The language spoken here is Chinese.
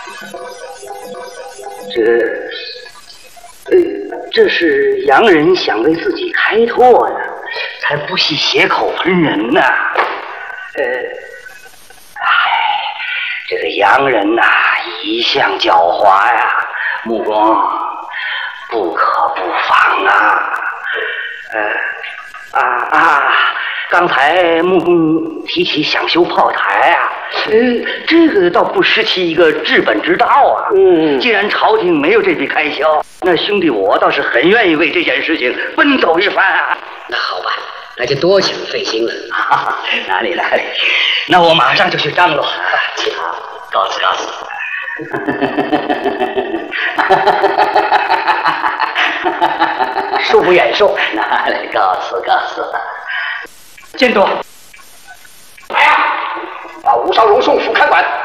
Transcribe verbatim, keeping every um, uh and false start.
这，呃，这是洋人想为自己开拓呀，才不惜血口喷人呐。呃，哎，这个洋人呐、啊，一向狡猾呀，木工，不可不防啊。呃，啊啊，刚才木工提起想修炮台啊。呃，这个倒不失其一个治本之道啊。嗯，既然朝廷没有这笔开销，那兄弟我倒是很愿意为这件事情奔走一番啊。 那好吧，那就多请费心了。 啊、哪里哪里，那我马上就去张罗。 其他告辞告辞。恕不远受。 哪里告辞告辞。 监督，来呀！把吴少荣送府看管。